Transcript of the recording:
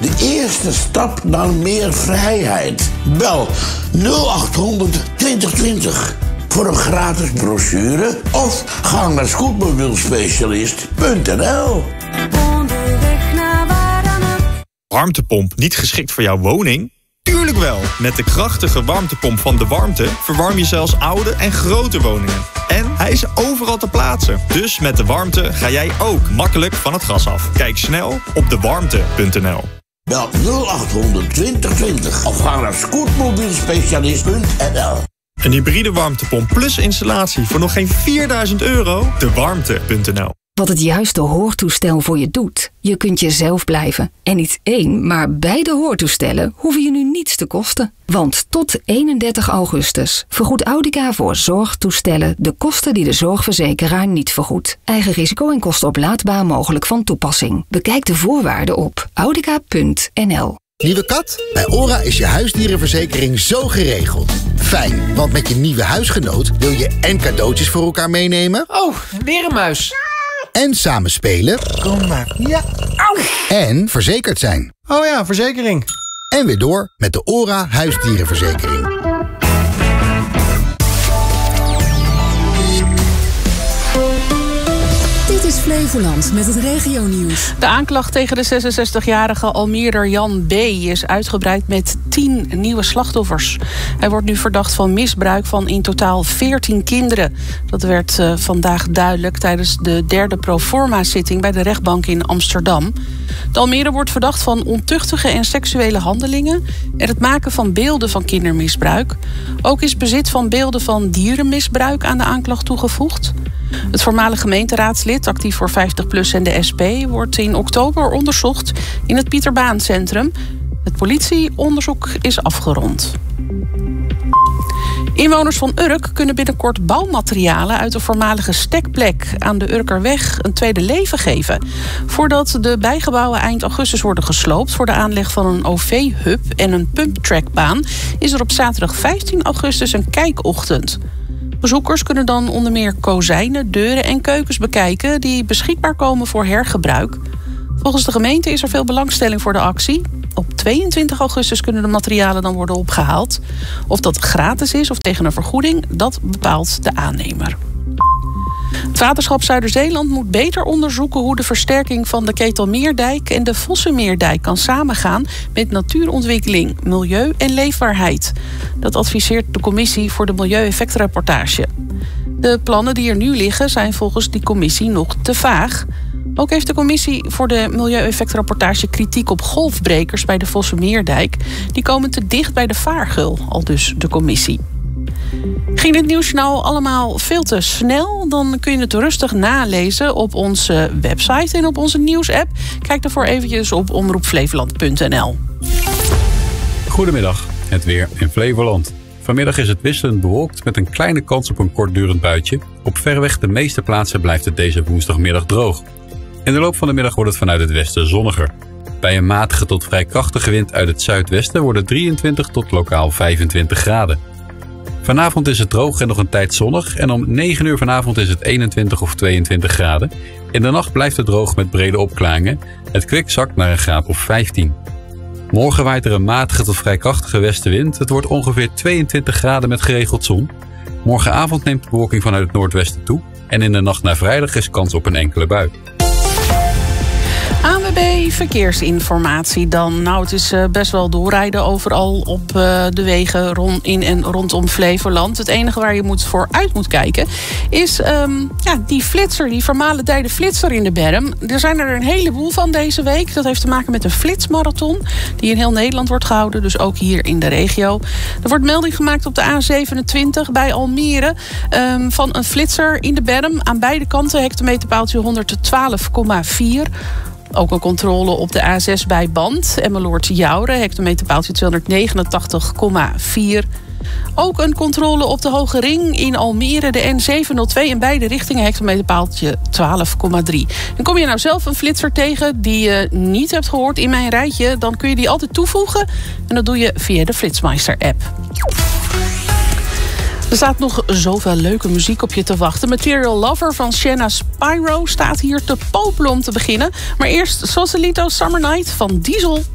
de eerste stap naar meer vrijheid. Bel 0800 2020 voor een gratis brochure of ga naar scootmobielspecialist.nl. Warmtepomp niet geschikt voor jouw woning? Tuurlijk wel! Met de krachtige warmtepomp van De Warmte verwarm je zelfs oude en grote woningen. En hij is overal te plaatsen. Dus met De Warmte ga jij ook makkelijk van het gas af. Kijk snel op dewarmte.nl. Bel 0800 2020 of ga naar scootmobielspecialist.nl. Een hybride warmtepomp plus installatie voor nog geen €4.000. Dewarmte.nl. Wat het juiste hoortoestel voor je doet. Je kunt jezelf blijven. En niet één, maar beide hoortoestellen hoeven je nu niets te kosten. Want tot 31 augustus vergoedt Audica voor zorgtoestellen de kosten die de zorgverzekeraar niet vergoedt. Eigen risico en kostenoplaadbaar mogelijk van toepassing. Bekijk de voorwaarden op audica.nl. Nieuwe kat? Bij ORA is je huisdierenverzekering zo geregeld. Fijn, want met je nieuwe huisgenoot wil je en cadeautjes voor elkaar meenemen. Oh, weer een muis. En samen spelen. Kom maar. Ja. Au. En verzekerd zijn. Oh ja, verzekering. En weer door met de ORA huisdierenverzekering. Dit is Flevoland met het regionieuws. De aanklacht tegen de 66-jarige Almeerder Jan B. is uitgebreid met 10 nieuwe slachtoffers. Hij wordt nu verdacht van misbruik van in totaal 14 kinderen. Dat werd vandaag duidelijk tijdens de 3e proforma-zitting bij de rechtbank in Amsterdam. De Almeerder wordt verdacht van ontuchtige en seksuele handelingen en het maken van beelden van kindermisbruik. Ook is bezit van beelden van dierenmisbruik aan de aanklacht toegevoegd. Het voormalig gemeenteraadslid, actief voor 50PLUS en de SP, wordt in oktober onderzocht in het Pieter Baan Centrum. Het politieonderzoek is afgerond. Inwoners van Urk kunnen binnenkort bouwmaterialen uit de voormalige stekplek aan de Urkerweg een tweede leven geven. Voordat de bijgebouwen eind augustus worden gesloopt voor de aanleg van een OV-hub en een pumptrackbaan, is er op zaterdag 15 augustus een kijkochtend. Bezoekers kunnen dan onder meer kozijnen, deuren en keukens bekijken die beschikbaar komen voor hergebruik. Volgens de gemeente is er veel belangstelling voor de actie. Op 22 augustus kunnen de materialen dan worden opgehaald. Of dat gratis is of tegen een vergoeding, dat bepaalt de aannemer. Het waterschap Zuiderzeeland moet beter onderzoeken hoe de versterking van de Ketelmeerdijk en de Vossenmeerdijk kan samengaan met natuurontwikkeling, milieu en leefbaarheid. Dat adviseert de Commissie voor de Milieueffectrapportage. De plannen die er nu liggen zijn volgens die commissie nog te vaag. Ook heeft de Commissie voor de Milieueffectrapportage kritiek op golfbrekers bij de Vossenmeerdijk. Die komen te dicht bij de vaargeul, aldus de commissie. Ging dit nieuws nou allemaal veel te snel? Dan kun je het rustig nalezen op onze website en op onze nieuwsapp. Kijk daarvoor eventjes op omroepflevoland.nl. Goedemiddag, het weer in Flevoland. Vanmiddag is het wisselend bewolkt met een kleine kans op een kortdurend buitje. Op verreweg de meeste plaatsen blijft het deze woensdagmiddag droog. In de loop van de middag wordt het vanuit het westen zonniger. Bij een matige tot vrij krachtige wind uit het zuidwesten wordt het 23 tot lokaal 25 graden. Vanavond is het droog en nog een tijd zonnig en om 9 uur vanavond is het 21 of 22 graden. In de nacht blijft het droog met brede opklaringen. Het kwik zakt naar een graad of 15. Morgen waait er een matige tot vrij krachtige westenwind. Het wordt ongeveer 22 graden met geregeld zon. Morgenavond neemt de bewolking vanuit het noordwesten toe. En in de nacht naar vrijdag is kans op een enkele bui. ANWB Verkeersinformatie dan. Nou, het is best wel doorrijden overal op de wegen in en rondom Flevoland. Het enige waar je voor uit moet kijken is die flitser, die vermalendijde flitser in de berm. Er zijn er een heleboel van deze week. Dat heeft te maken met een flitsmarathon die in heel Nederland wordt gehouden. Dus ook hier in de regio. Er wordt melding gemaakt op de A27 bij Almere van een flitser in de berm. Aan beide kanten hectometerpaaltje 112,4. Ook een controle op de A6 bij Band. Emmeloord-Jouren, hectometerpaaltje 289,4. Ook een controle op de Hoge Ring in Almere, de N702 in beide richtingen, hectometerpaaltje 12,3. En kom je nou zelf een flitser tegen die je niet hebt gehoord in mijn rijtje, dan kun je die altijd toevoegen. En dat doe je via de Flitsmeister-app. Er staat nog zoveel leuke muziek op je te wachten. Material Lover van Shanna Spyro staat hier te popelen om te beginnen. Maar eerst Sausalito Summer Night van Diesel.